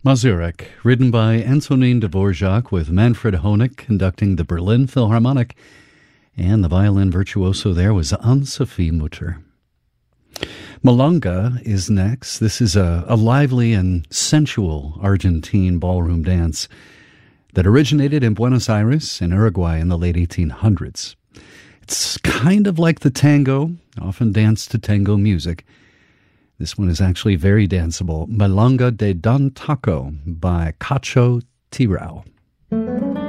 Mazurek, written by Antonin Dvorak with Manfred Honeck conducting the Berlin Philharmonic, and the violin virtuoso there was Anne-Sophie Mutter. Milonga is next. This is a lively and sensual Argentine ballroom dance that originated in Buenos Aires in Uruguay in the late 1800s. It's kind of like the tango, often danced to tango music. This one is actually very danceable. Milonga de Don Taco by Cacho Tirao.